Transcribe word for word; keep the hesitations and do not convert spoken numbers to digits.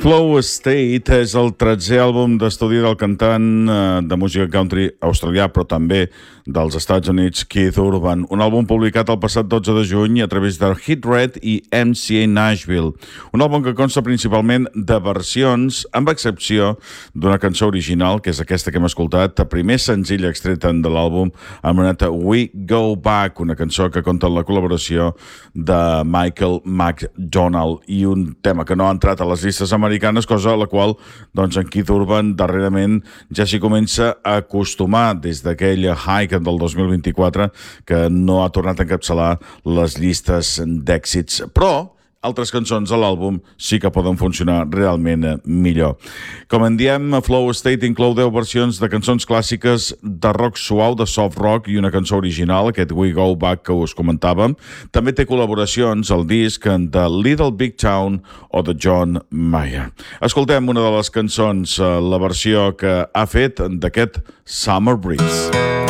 Flow State és el tretzè àlbum d'estudi del cantant eh, de música country australià, però també dels Estats Units, Keith Urban. Un àlbum publicat el passat dotze de juny a través de Hit Red i M C A Nashville. Un àlbum que consta principalment de versions, amb excepció d'una cançó original, que és aquesta que hem escoltat, el primer senzill extret de l'àlbum, anomenat We Go Back, una cançó que compta amb la col·laboració de Michael McDonald i un tema que no ha entrat a les llistes americanes, cosa a la qual doncs, en Keith Urban darrerament ja s'hi comença a acostumar des d'aquella Hike del dos mil vint-i-quatre que no ha tornat a encapçalar les llistes d'èxits, però altres cançons a l'àlbum sí que poden funcionar realment millor. Com en diem, Flow State inclou deu versions de cançons clàssiques de rock suau, de soft rock i una cançó original, aquest We Go Back que us comentàvem. També té col·laboracions al disc de Little Big Town o de John Mayer. Escoltem una de les cançons, la versió que ha fet d'aquest Summer Breeze.